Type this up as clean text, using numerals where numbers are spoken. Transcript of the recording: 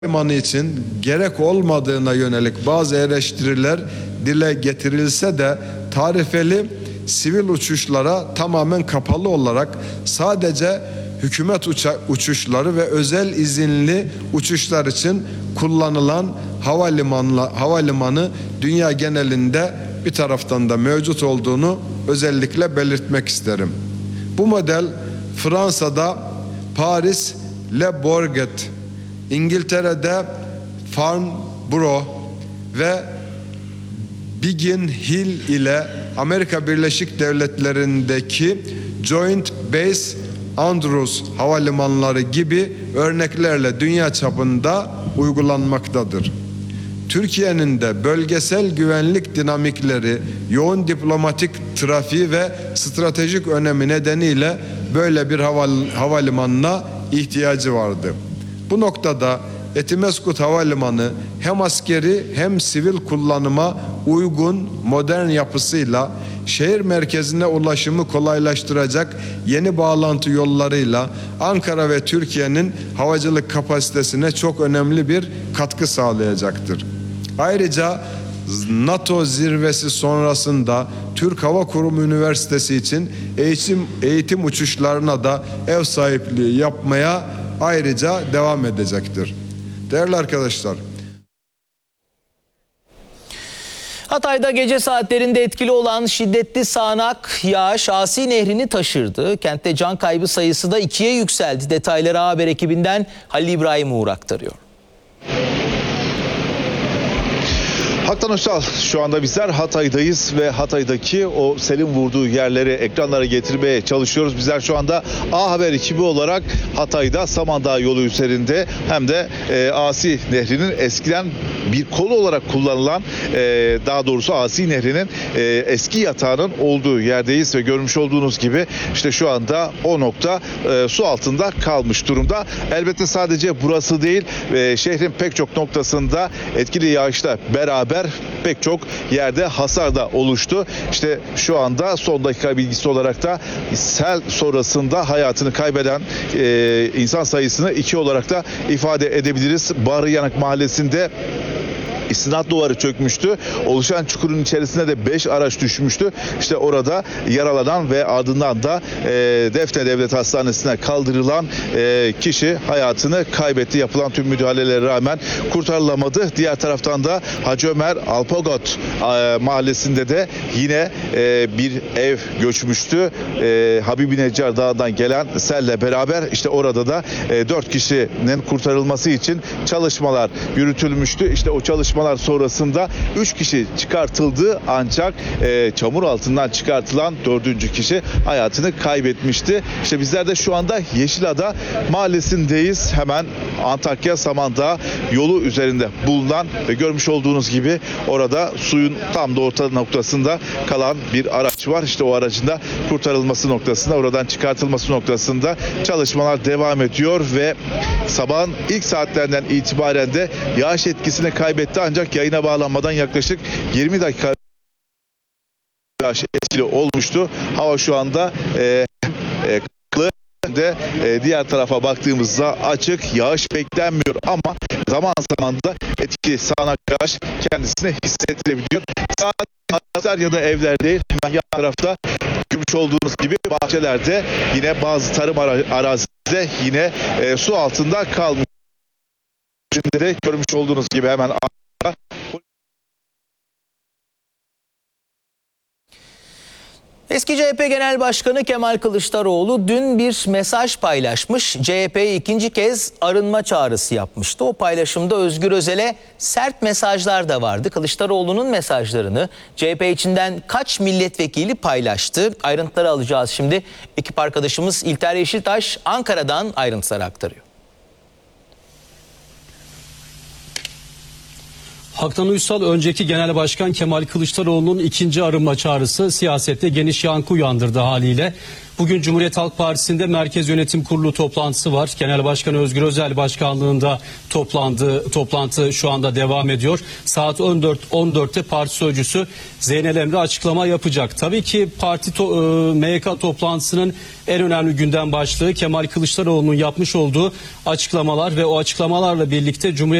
Limanı için gerek olmadığına yönelik bazı eleştiriler dile getirilse de tarifeli sivil uçuşlara tamamen kapalı olarak sadece hükümet uçuşları ve özel izinli uçuşlar için kullanılan havalimanı dünya genelinde bir taraftan da mevcut olduğunu özellikle belirtmek isterim. Bu model Fransa'da Paris Le Bourget, İngiltere'de Farnborough ve Biggin Hill ile Amerika Birleşik Devletleri'ndeki Joint Base Andrews havalimanları gibi örneklerle dünya çapında uygulanmaktadır. Türkiye'nin de bölgesel güvenlik dinamikleri, yoğun diplomatik trafiği ve stratejik önemi nedeniyle böyle bir havalimanına ihtiyacı vardı. Bu noktada Etimeskut Havalimanı hem askeri hem sivil kullanıma uygun modern yapısıyla şehir merkezine ulaşımı kolaylaştıracak yeni bağlantı yollarıyla Ankara ve Türkiye'nin havacılık kapasitesine çok önemli bir katkı sağlayacaktır. Ayrıca NATO zirvesi sonrasında Türk Hava Kurumu Üniversitesi için eğitim uçuşlarına da ev sahipliği yapmaya ayrıca devam edecektir. Değerli arkadaşlar, Hatay'da gece saatlerinde etkili olan şiddetli sağanak yağış Asi Nehri'ni taşırdı. Kentte can kaybı sayısı da 2'ye yükseldi. Detayları Haber ekibinden Halil İbrahim Uğur aktarıyor. Haktan Özal, şu anda bizler Hatay'dayız ve Hatay'daki o selin vurduğu yerleri ekranlara getirmeye çalışıyoruz. Bizler şu anda A Haber ekibi olarak Hatay'da Samandağ yolu üzerinde hem de Asi Nehri'nin eskiden bir kolu olarak kullanılan daha doğrusu Asi Nehri'nin eski yatağının olduğu yerdeyiz ve görmüş olduğunuz gibi işte şu anda o nokta su altında kalmış durumda. Elbette sadece burası değil, şehrin pek çok noktasında etkili yağışla beraber pek çok yerde hasar da oluştu. İşte şu anda son dakika bilgisi olarak da sel sonrasında hayatını kaybeden insan sayısını 2 olarak da ifade edebiliriz. Bağrıyanık mahallesinde İstinat duvarı çökmüştü. Oluşan çukurun içerisine de 5 araç düşmüştü. İşte orada yaralanan ve ardından da Defne Devlet Hastanesi'ne kaldırılan kişi hayatını kaybetti. Yapılan tüm müdahalelere rağmen kurtarılamadı. Diğer taraftan da Hacı Ömer Alpagot mahallesinde de yine bir ev göçmüştü. Habibi Neccar Dağı'ndan gelen selle beraber işte orada da 4 kişinin kurtarılması için çalışmalar yürütülmüştü. İşte o çalışmalar sonrasında 3 kişi çıkartıldı ancak çamur altından çıkartılan 4. kişi hayatını kaybetmişti. İşte bizler de şu anda Yeşilada mahallesindeyiz. Hemen Antakya Samandağ yolu üzerinde bulunan ve görmüş olduğunuz gibi orada suyun tam da orta noktasında kalan bir araç var. İşte o aracın da kurtarılması noktasında, oradan çıkartılması noktasında çalışmalar devam ediyor ve sabahın ilk saatlerinden itibaren de yağış etkisini kaybetti ancak yayına bağlanmadan yaklaşık 20 dakika yağış etkili olmuştu. Hava şu anda de diğer tarafa baktığımızda açık, yağış beklenmiyor ama zaman zaman da etkili sağanak yağış kendisine hissettirebiliyor. Sadece ya da evler değil, hemen yan tarafta görmüş olduğunuz gibi bahçelerde yine bazı tarım arazide yine su altında kalmış. Şimdi de görmüş olduğunuz gibi hemen Eski CHP Genel Başkanı Kemal Kılıçdaroğlu dün bir mesaj paylaşmış. CHP'ye ikinci kez arınma çağrısı yapmıştı. O paylaşımda Özgür Özel'e sert mesajlar da vardı. Kılıçdaroğlu'nun mesajlarını CHP içinden kaç milletvekili paylaştı? Ayrıntıları alacağız şimdi. Ekip arkadaşımız İlter Yeşiltaş Ankara'dan ayrıntıları aktarıyor. Haktan Uysal önceki Genel Başkan Kemal Kılıçdaroğlu'nun ikinci arınma çağrısı siyasette geniş yankı uyandırdı haliyle. Bugün Cumhuriyet Halk Partisi'nde Merkez Yönetim Kurulu toplantısı var. Genel Başkan Özgür Özel başkanlığında toplantı şu anda devam ediyor. Saat 14'te parti sözcüsü Zeynel Emre açıklama yapacak. Tabii ki parti MYK toplantısının en önemli gündem başlığı Kemal Kılıçdaroğlu'nun yapmış olduğu açıklamalar ve o açıklamalarla birlikte Cumhuriyet